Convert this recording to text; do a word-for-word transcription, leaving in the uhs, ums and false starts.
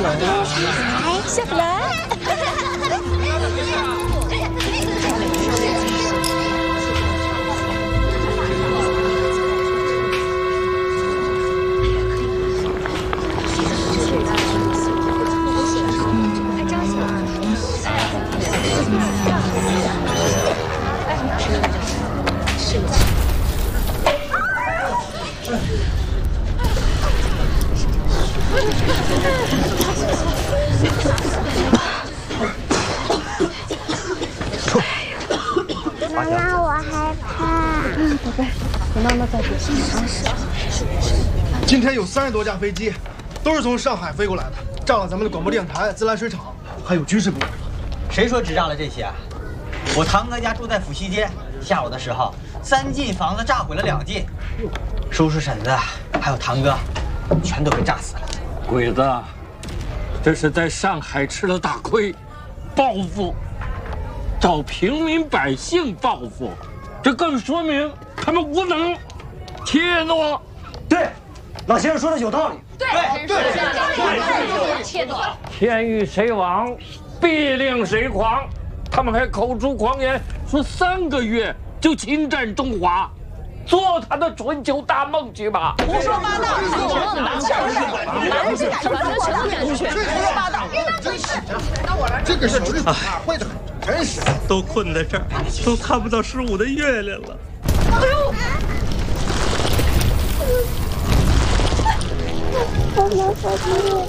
来，下不来。 妈妈，我害怕。 宝贝，我妈妈在这。 今天有三十多架飞机，都是从上海飞过来的，炸了咱们的广播电台、自来水厂，还有军事部。 谁说只炸了这些啊？我堂哥家住在府西街，下午的时候，三进房子炸毁了两进，叔叔婶子还有堂哥，全都被炸死了。 鬼子，这是在上海吃了大亏，报复，找平民百姓报复，这更说明他们无能、怯懦。 对，老先生说的有道理。 对对对，怯懦。 天欲谁亡，必令谁狂。他们还口出狂言，说三个月就侵占中华，做他的春秋大梦去吧！ 胡说八道！做梦吧！哪有这敢传的？全都赶出去！胡说八道！ 真是，这个小日子哪会的很，真是。 都困在这儿，都看不到十五的月亮了。 哎呦！ 我们回去。